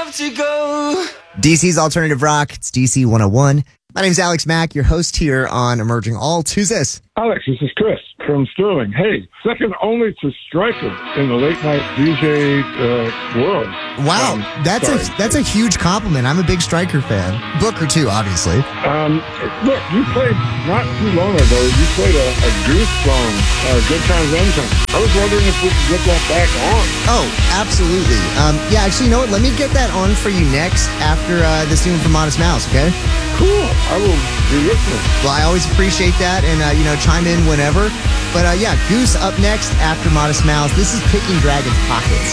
have to go. DC's Alternative Rock. It's DC 101. My name's Alex Mack, your host here on Emerging Alt. Who's this? Alex, this is Chris from Sterling. Hey, second only to Stryker in the late night DJ world. Wow, that's a huge compliment. I'm a big Stryker fan. Booker too, obviously. Look, you played not too long ago. You played a Goose song, "Good Times End Times." I was wondering if we could get that back on. Oh, absolutely. Yeah, actually, you know what? Let me get that on for you next after this new one from Modest Mouse. Okay? Cool. I will be listening. Well, I always appreciate that, and chime in whenever. But yeah, Goose up next after Modest Mouse. This is Picking Dragon's Pockets.